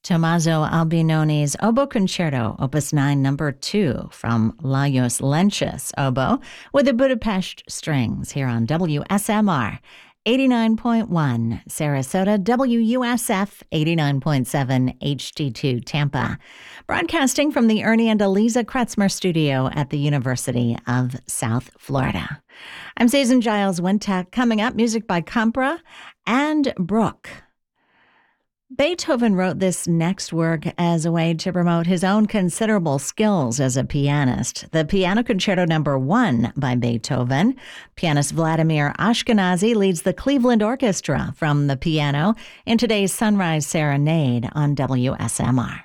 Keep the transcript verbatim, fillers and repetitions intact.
Tommaso Albinoni's Oboe Concerto, Opus nine, number two, from Lajos Lenčas Oboe, with the Budapest Strings, here on W S M R eighty-nine point one, Sarasota, W U S F eighty-nine point seven, H D two Tampa. Broadcasting from the Ernie and Eliza Kretzmer studio at the University of South Florida. I'm Susan Giles Wintech. Coming up, music by Compra and Brooke. Beethoven wrote this next work as a way to promote his own considerable skills as a pianist. The Piano Concerto Number One by Beethoven. Pianist Vladimir Ashkenazy leads the Cleveland Orchestra from the piano in today's Sunrise Serenade on W S M R.